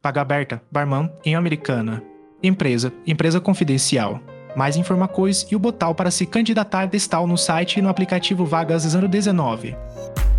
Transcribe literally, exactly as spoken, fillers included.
Vaga aberta, barman em Americana. Empresa, empresa confidencial. Mais informações e o botão para se candidatar destal no site e no aplicativo Vagas zero dezenove.